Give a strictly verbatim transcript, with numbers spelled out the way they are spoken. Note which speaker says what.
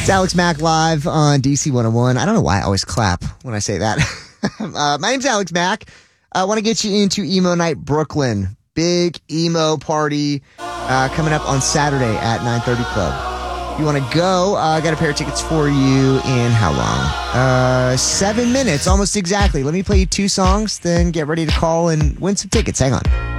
Speaker 1: It's Alex Mack live on D C one oh one. I don't know why I always clap when I say that. uh, my name's Alex Mack. I want to get you into Emo Night Brooklyn. Big emo party uh, coming up on Saturday at nine thirty Club. If you want to go, I uh, got a pair of tickets for you in how long? Uh, seven minutes, almost exactly. Let me play you two songs, then get ready to call and win some tickets. Hang on.